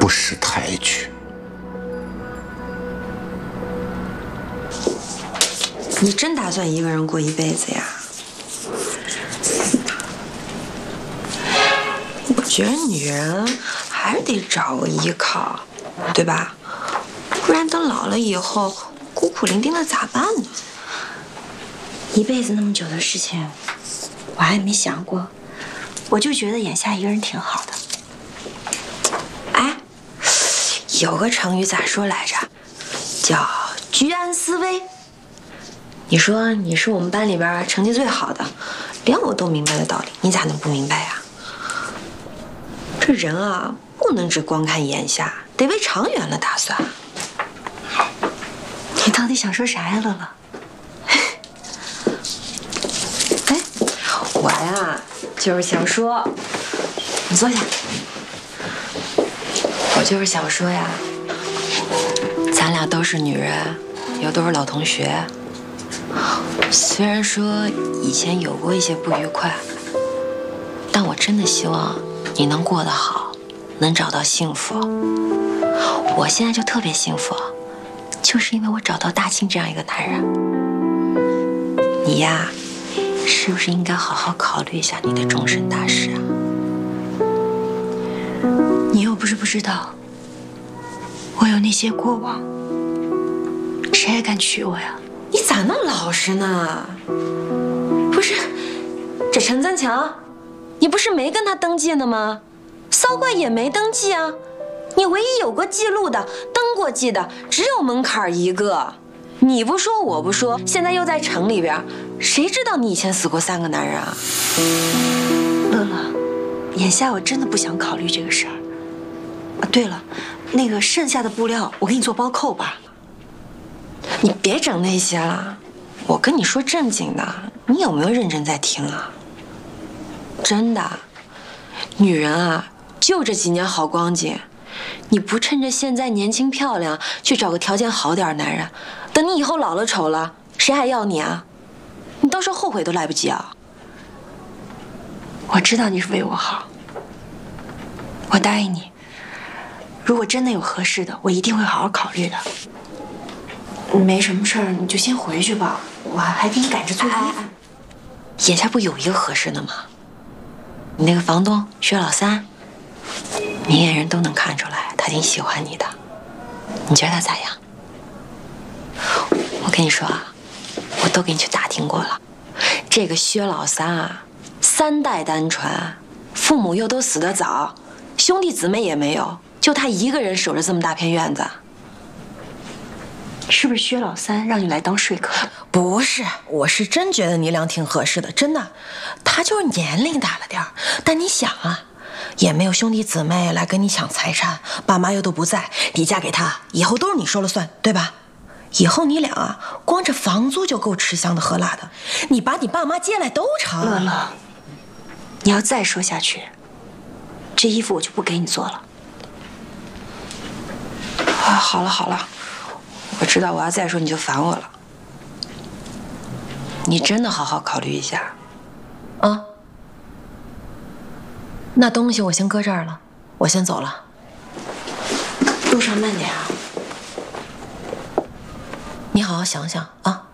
不识抬举。 你真打算一个人过一辈子呀？我觉得女人还是得找个依靠，对吧？不然等老了以后孤苦伶仃的咋办呢？ 一辈子那么久的事情，我还没想过，我就觉得眼下一个人挺好的。 哎，有个成语咋说来着？叫居安思危。你说你是我们班里边成绩最好的，连我都明白的道理，你咋能不明白呀？这人啊，不能只光看眼下，得为长远了打算。 你到底想说啥呀，乐乐？ 哎，我呀，就是想说，你坐下。我就是想说呀，咱俩都是女人，又都是老同学。虽然说以前有过一些不愉快，但我真的希望你能过得好，能找到幸福。我现在就特别幸福，就是因为我找到大庆这样一个男人。你呀，是不是应该好好考虑一下你的终身大事啊？ 你又不是不知道，我有那些过往，谁还敢娶我呀？ 你咋那么老实呢？不是，这陈增强，你不是没跟他登记呢吗？骚怪也没登记啊。你唯一有过记录的、登过记的，只有门槛一个。你不说，我不说，现在又在城里边，谁知道你以前死过3个男人啊？ 乐乐，眼下我真的不想考虑这个事儿。啊，对了，那个剩下的布料我给你做包扣吧。 你别整那些了，我跟你说正经的，你有没有认真在听啊？真的，女人啊，就这几年好光景，你不趁着现在年轻漂亮，去找个条件好点的男人，等你以后老了丑了，谁还要你啊？你到时候后悔都来不及啊！ 我知道你是为我好，我答应你，如果真的有合适的，我一定会好好考虑的。没什么事儿，你就先回去吧，我还给你赶着做衣服。 眼下不有一个合适的吗？你那个房东薛老三，明眼人都能看出来，他挺喜欢你的。你觉得他咋样？我跟你说啊，我都给你去打听过了，这个薛老三啊，3代单传，父母又都死得早，兄弟姊妹也没有，就他一个人守着这么大片院子。 是不是薛老三让你来当说客？ 不是，我是真觉得你俩挺合适的，真的。他就是年龄大了点儿，但你想啊，也没有兄弟姊妹来跟你抢财产，爸妈又都不在，你嫁给他以后都是你说了算，对吧？以后你俩啊，光这房租就够吃香的喝辣的，你把你爸妈接来都成。 乐乐，你要再说下去，这衣服我就不给你做了。 啊，好了好了。我知道我要再说你就烦我了，你真的好好考虑一下，啊？那东西我先搁这儿了，我先走了。 路上慢点啊。 你好好想想啊。